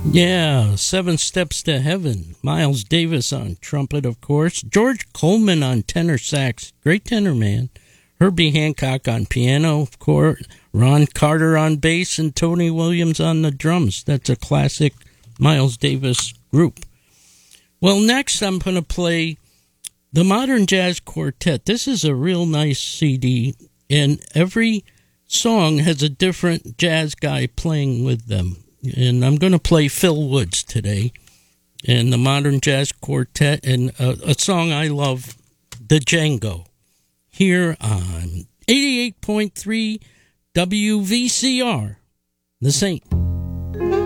Yeah, Seven Steps to Heaven. Miles Davis on trumpet, of course. George Coleman on tenor sax. Great tenor, man. Herbie Hancock on piano, of course. Ron Carter on bass and Tony Williams on the drums. That's a classic Miles Davis group. Well, next I'm going to play the Modern Jazz Quartet. This is a real nice CD, and every song has a different jazz guy playing with them. And I'm going to play Phil Woods today and the Modern Jazz Quartet and a song I love, The Django, here on 88.3 WVCR, The Saint.